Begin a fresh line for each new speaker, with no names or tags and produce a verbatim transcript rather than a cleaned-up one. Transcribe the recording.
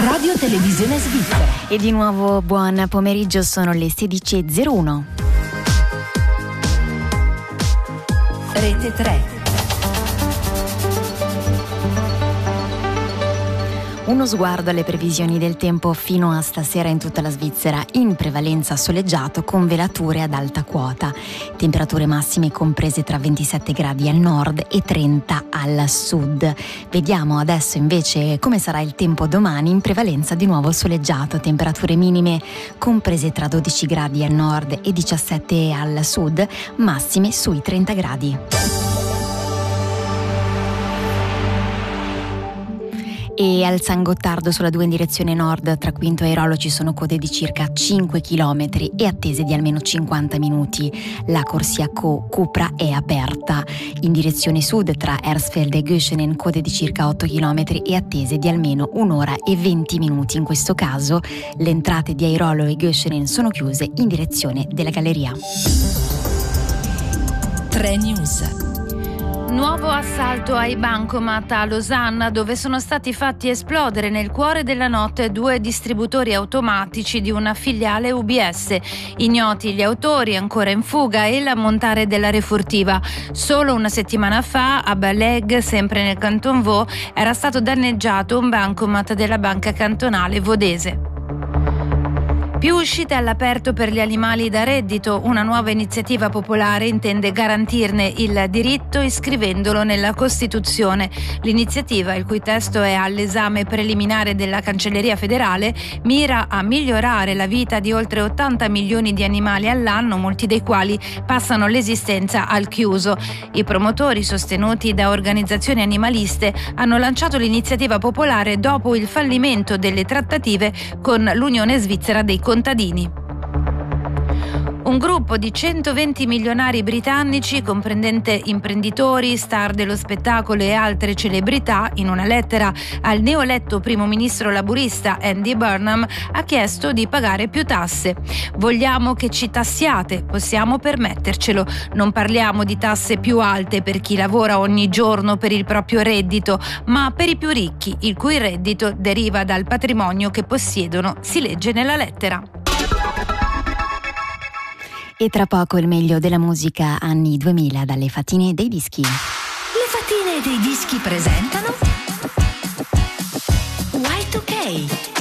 Radio Televisione Svizzera.
E di nuovo buon pomeriggio, sono le sedici e zero uno.
Rete tre.
Uno sguardo alle previsioni del tempo fino a stasera in tutta la Svizzera, in prevalenza soleggiato con velature ad alta quota, temperature massime comprese tra ventisette gradi al nord e trenta al sud. Vediamo adesso invece come sarà il tempo domani, in prevalenza di nuovo soleggiato, temperature minime comprese tra dodici gradi al nord e diciassette al sud, massime sui trenta gradi. E al San Gottardo sulla due in direzione nord tra Quinto e Airolo ci sono code di circa cinque chilometri e attese di almeno cinquanta minuti. La corsia Co Cupra è aperta. In direzione sud tra Hersfeld e Göschenen code di circa otto chilometri e attese di almeno un'ora e venti minuti. In questo caso le entrate di Airolo e Göschenen sono chiuse in direzione della galleria.
tre News.
Nuovo assalto ai bancomat a Losanna, dove sono stati fatti esplodere nel cuore della notte due distributori automatici di una filiale U B S. Ignoti gli autori, ancora in fuga, e l'ammontare della refurtiva. Solo una settimana fa a Baleg, sempre nel Canton Vaud, era stato danneggiato un bancomat della banca cantonale vodese. Più uscite all'aperto per gli animali da reddito. Una nuova iniziativa popolare intende garantirne il diritto iscrivendolo nella Costituzione. L'iniziativa, il cui testo è all'esame preliminare della Cancelleria federale, mira a migliorare la vita di oltre ottanta milioni di animali all'anno, molti dei quali passano l'esistenza al chiuso. I promotori, sostenuti da organizzazioni animaliste, hanno lanciato l'iniziativa popolare dopo il fallimento delle trattative con l'Unione Svizzera dei Contadini. Un gruppo di centoventi milionari britannici, comprendente imprenditori, star dello spettacolo e altre celebrità, in una lettera al neoeletto primo ministro laburista Andy Burnham, ha chiesto di pagare più tasse. Vogliamo che ci tassiate, possiamo permettercelo. Non parliamo di tasse più alte per chi lavora ogni giorno per il proprio reddito, ma per i più ricchi, il cui reddito deriva dal patrimonio che possiedono, si legge nella lettera.
E tra poco il meglio della musica anni duemila dalle Fatine dei Dischi.
Le Fatine dei Dischi presentano Y due K.